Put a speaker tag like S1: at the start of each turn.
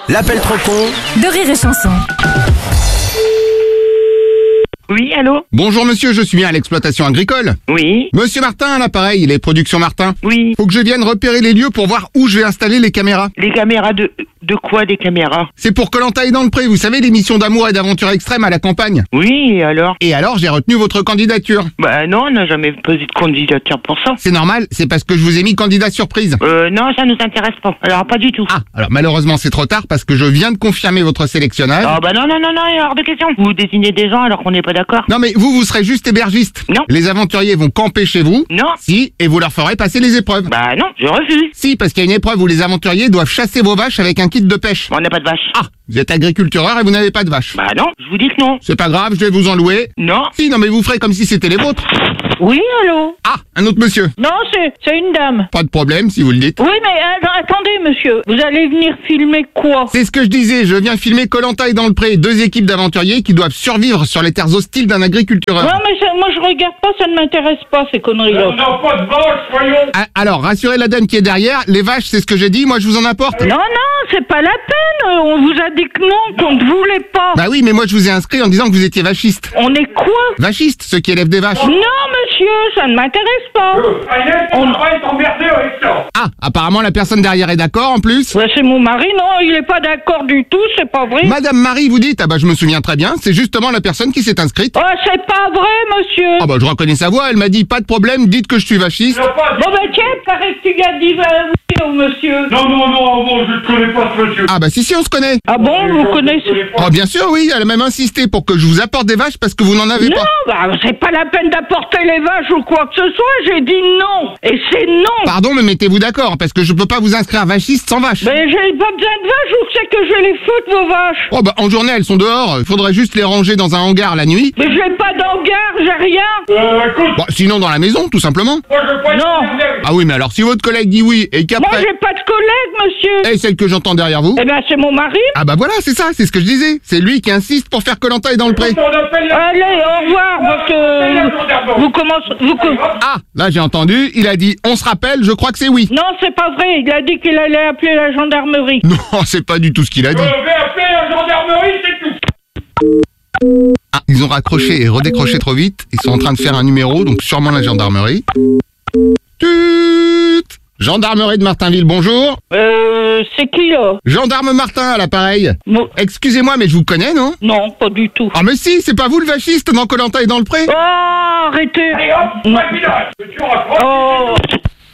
S1: L'appel trop con
S2: de Rire et Chanson.
S3: Oui, allô?
S4: Bonjour monsieur, je suis bien à l'exploitation agricole.
S3: Oui,
S4: Monsieur Martin à l'appareil, les productions Martin.
S3: oui.
S4: Faut que je vienne repérer les lieux pour voir où je vais installer les caméras.
S3: Les caméras de quoi, des caméras?
S4: C'est pour Koh-Lanta et dans le pré, vous savez, l'émission d'amour et d'aventure extrême à la campagne.
S3: Oui, et alors?
S4: Et alors, j'ai retenu votre candidature.
S3: Bah non, on n'a jamais posé de candidature pour ça.
S4: C'est normal, c'est parce que je vous ai mis candidat surprise.
S3: Non, ça nous intéresse pas. Alors, pas du tout.
S4: Ah, alors malheureusement c'est trop tard parce que je viens de confirmer votre sélectionnage.
S3: Ah bah non, il est hors de question. Vous désignez des gens alors qu'on n'est pas d'accord.
S4: Non mais vous serez juste hébergiste.
S3: Non.
S4: Les aventuriers vont camper chez vous.
S3: Non.
S4: Si, et vous leur ferez passer les épreuves.
S3: Bah non, je refuse.
S4: Si, parce qu'il y a une épreuve où les aventuriers doivent chasser vos vaches avec un kit de pêche.
S3: On n'a pas de vache.
S4: Ah, vous êtes agriculteur et vous n'avez pas de vaches.
S3: Bah non, je vous dis que non.
S4: C'est pas grave, je vais vous en louer.
S3: Non.
S4: Si, non mais vous ferez comme si c'était les vôtres.
S5: Oui, allô?
S4: Ah, un autre monsieur.
S5: Non, c'est une dame.
S4: Pas de problème si vous le dites.
S5: Oui, mais attendez, monsieur. Vous allez venir filmer quoi?
S4: C'est ce que je disais, je viens filmer Koh-Lanta et dans le pré, deux équipes d'aventuriers qui doivent survivre sur les terres hostiles d'un agriculteur.
S5: Non, mais moi, je regarde pas, ça ne m'intéresse pas, ces conneries-là.
S6: On n'a pas de vache, voyons.
S4: Ah, alors, rassurez la dame qui est derrière, les vaches, c'est ce que j'ai dit, moi je vous en apporte.
S5: Non, c'est pas la peine. On vous a dit que non, qu'on ne voulait pas.
S4: Bah oui, mais moi je vous ai inscrit en disant que vous étiez vachiste.
S5: On est quoi?
S4: Vachiste, ceux qui élèvent des vaches.
S5: Non, monsieur, ça ne m'intéresse pas.
S6: Agnès, on va être emmerdé avec ça.
S4: Ah, apparemment la personne derrière est d'accord en plus.
S5: Ouais, c'est mon mari, non, il est pas d'accord du tout, c'est pas vrai.
S4: Madame Marie, vous dites, ah bah je me souviens très bien, c'est justement la personne qui s'est inscrite.
S5: Oh, c'est pas vrai, monsieur.
S4: Ah bah je reconnais sa voix, elle m'a dit, pas de problème, dites que je suis vachiste.
S5: Bon, ben, tiens, paraît que tu lui as dit oui au monsieur.
S6: Non, je ne connais pas ce monsieur.
S4: Ah bah si, on se connaît.
S5: Ah bon, vous connaissez?
S4: Oh bien sûr, oui, elle a même insisté pour que je vous apporte des vaches parce que vous n'en avez
S5: Non,
S4: pas.
S5: bah, c'est pas la peine d'apporter les vaches ou quoi que ce soit, j'ai dit non. Et c'est non.
S4: Pardon, mais mettez-vous d'accord, parce que je peux pas vous inscrire vachiste sans vaches.
S5: Mais j'ai pas besoin de vaches, où c'est que je les foutre, vos vaches?
S4: Oh bah en journée elles sont dehors, il faudrait juste les ranger dans un hangar la nuit.
S5: Mais j'ai pas d'hangar, j'ai rien.
S6: Écoute,
S4: Bah sinon dans la maison, tout simplement.
S6: moi je veux pas être
S5: Non.
S6: emmerdé.
S4: Ah oui, mais alors si votre collègue dit oui et
S5: Moi,
S4: qu'après...
S5: j'ai pas de collègue, monsieur.
S4: Et celle que j'entends derrière vous?
S5: Eh ben, c'est mon mari.
S4: Ah bah voilà, c'est ça, c'est ce que je disais. C'est lui qui insiste pour faire Koh-Lanta et dans le pré.
S6: On appelle la...
S5: Allez, au revoir, parce que vous commencez...
S4: Ah, là j'ai entendu, il a dit on se rappelle, je crois que c'est oui.
S5: Non, c'est pas vrai, il a dit qu'il allait appeler la gendarmerie.
S4: Non, c'est pas du tout ce qu'il a dit.
S6: Je vais appeler la gendarmerie, c'est tout.
S4: Ah, ils ont raccroché et redécroché trop vite, ils sont en train de faire un numéro, donc sûrement la gendarmerie. Tut. Gendarmerie de Martinville, bonjour.
S5: C'est qui, là?
S4: Gendarme Martin à l'appareil.
S5: Bon,
S4: Excusez-moi, mais je vous connais, non?
S5: non, pas du tout.
S4: Ah mais si, c'est pas vous le vachiste dans Koh-Lanta et dans le pré?
S5: Oh, arrêtez.
S6: Allez hop, pas de village. Tu raccroches.
S5: Oh.